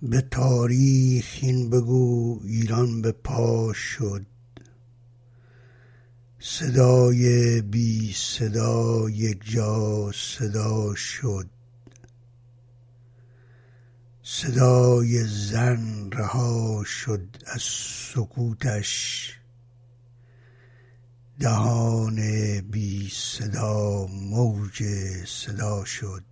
به تاریخ این بگو ایران به پا شد، صدای بی صدا یک جا صدا شد. صدای زن رها شد از سکوتش، دهان بی صدا موج صدا شد.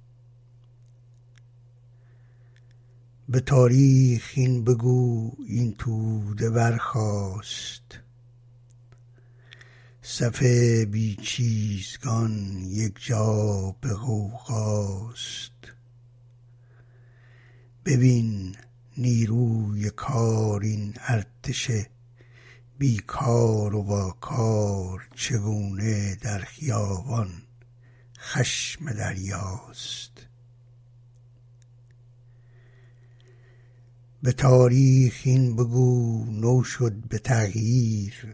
به تاریخ این بگو این توده برخاست، صف بی چیزگان یک جا به غوغاست. ببین نیروی کار این ارتش بی کار و با کار، چگونه در خیابان خشم دریاست. به تاریخ این بگو نو شد به تغییر،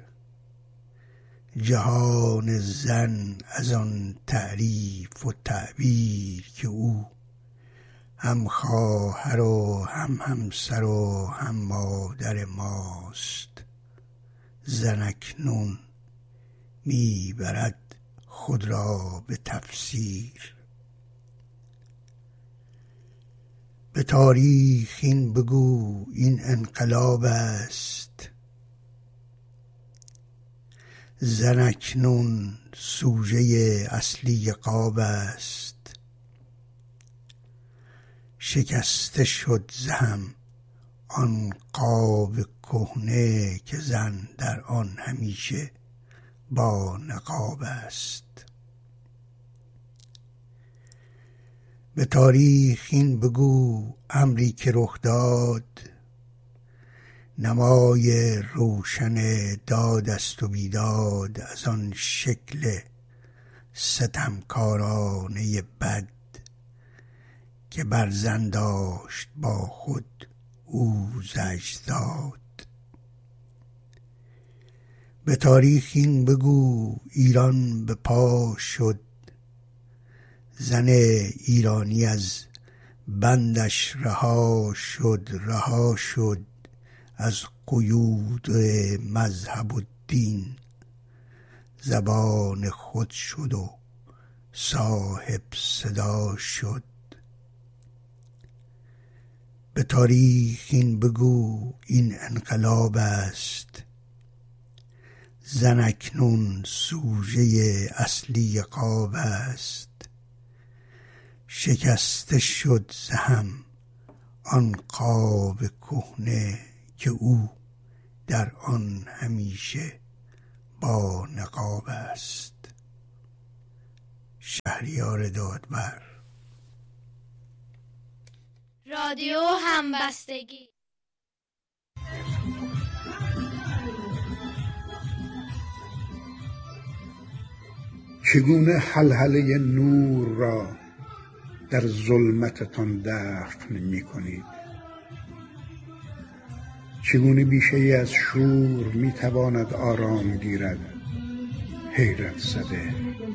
جهان زن از آن تعریف و تعبیر که او هم خواهر و هم همسر و هم مادر ماست. زن اکنون می برد خود را به تفسیر. به تاریخ این بگو این انقلاب است، زن اکنون سوژه اصلی قاب است. شکسته شد ز هم آن قاب کهنه، که زن در آن همیشه با نقاب است. به تاریخ این بگو امری که رخ داد، نمای روشن داد است و بیداد از آن شکل ستمکارانه بد، که بر زن داشت با خود او ز اجداد. به تاریخ این بگو ایران به پا شد، زن ایرانی از بندش رها شد از قیود مذهب و دین. زبان خود شد و صاحب صدا شد. به تاریخ این بگو این انقلاب است، زن اکنون سوژه اصلی قاب است. شکسته شد ز هم آن قاب کهنه، که او در آن همیشه با نقاب است. شهریار دادبر. رادیو همبستگی. چگونه هلهله نور را در ظلمتتان دفن می کنید؟ چگونه بیشه از شور می تواند آرام گیرد؟ حیرت زده